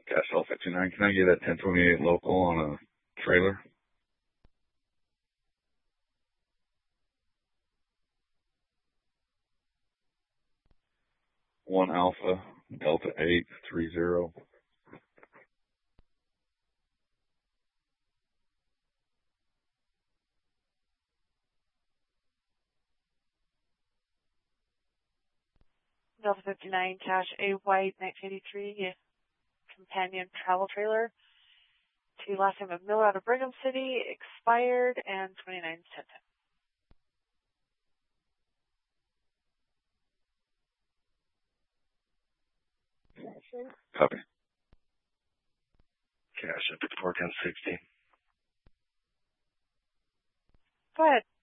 Cash L59. Can I get a 1028 local on a trailer? One Alpha Delta 830. Delta 59, cash a white 1983 companion travel trailer to last name of Miller out of Brigham City, expired, and 29 cents. Copy. Cash up at 41060. Go ahead.